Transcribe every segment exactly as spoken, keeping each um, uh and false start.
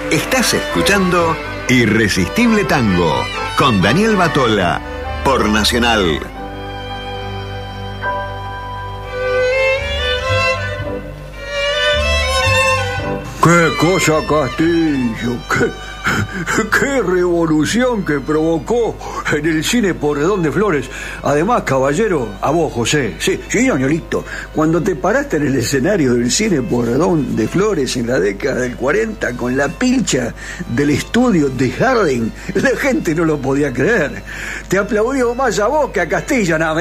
Estás escuchando Irresistible Tango con Daniel Batola por Nacional. ¡Qué cosa, Castillo! ¡Qué, qué revolución que provocó en el cine Porredón de Flores! Además, caballero, a vos, José. Sí, sí, señorito. Cuando te paraste en el escenario del cine Porredón de Flores en la década del cuarenta con la pilcha del estudio de Harding, la gente no lo podía creer. Te aplaudió más a vos que a Castilla. No,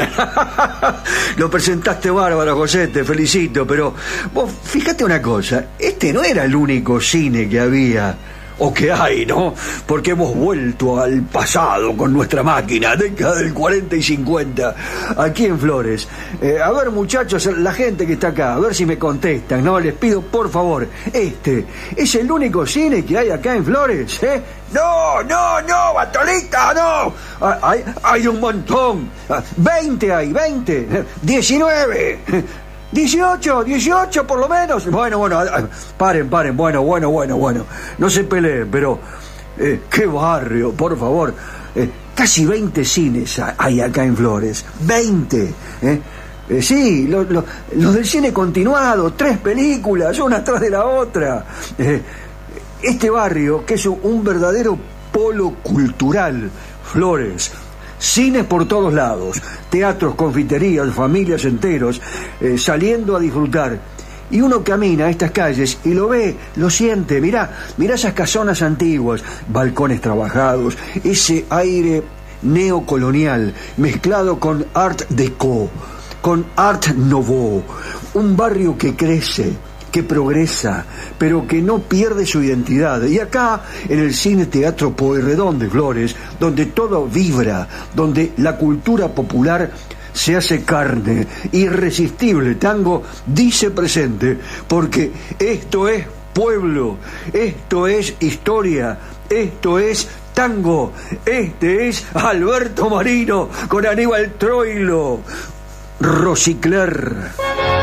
mentira. Lo presentaste bárbaro, José, te felicito, pero vos fíjate una cosa, este no era el único cine que había, o que hay, ¿no? Porque hemos vuelto al pasado con nuestra máquina, década del cuarenta y cincuenta, aquí en Flores. Eh, a ver, muchachos, la gente que está acá, a ver si me contestan, ¿no? Les pido, por favor, ¿este es el único cine que hay acá en Flores, eh? No, no, no, Batolita, no. Hay, hay un montón. veinte hay, veinte, diecinueve. dieciocho, dieciocho por lo menos. Bueno, bueno, paren, paren, bueno, bueno, bueno, bueno. No se peleen, pero eh, qué barrio, por favor. Eh, casi veinte cines hay acá en Flores. veinte, ¿eh? Eh, sí, los lo, lo del cine continuado, tres películas, una tras de la otra. Eh, este barrio, que es un, un verdadero polo cultural, Flores. Cines por todos lados, teatros, confiterías, familias enteros, eh, saliendo a disfrutar. Y uno camina a estas calles y lo ve, lo siente, mirá, mirá esas casonas antiguas, balcones trabajados, ese aire neocolonial mezclado con art déco, con art nouveau, un barrio que crece, que progresa, pero que no pierde su identidad. Y acá, en el Cine Teatro Pueyrredón de Flores, donde todo vibra, donde la cultura popular se hace carne, Irresistible Tango dice presente, porque esto es pueblo, esto es historia, esto es tango, este es Alberto Marino con Aníbal Troilo, Rosicler.